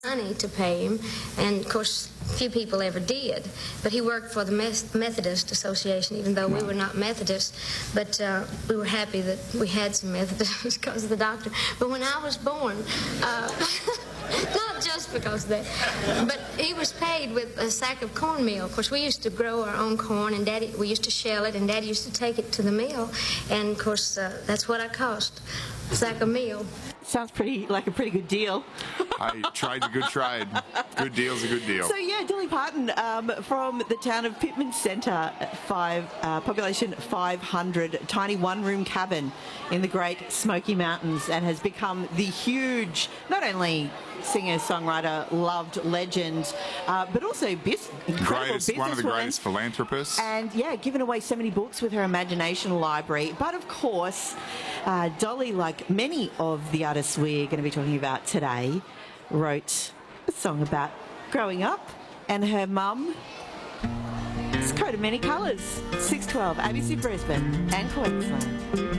money to pay him, and of course few people ever did, but he worked for the Methodist Association, even though we were not Methodists, but we were happy that we had some Methodists because of the doctor. But when I was born, not just because of that, but he was paid with a sack of cornmeal. Of course, we used to grow our own corn, and we used to shell it, and Daddy used to take it to the mill, and of course that's what I cost, a sack of meal. Sounds like a pretty good deal. I tried a good trade. Good deal's a good deal. So yeah, Dolly Parton from the town of Pittman Centre, population 500, tiny one-room cabin in the Great Smoky Mountains, and has become the huge, not only singer, songwriter, loved legend, but also incredible businesswoman. One of the greatest philanthropists. And yeah, given away so many books with her imagination library. But of course, Dolly, like many of the artists we're going to be talking about today, wrote a song about growing up and her mum. It's a coat of many colours. 612, ABC Brisbane and Queensland.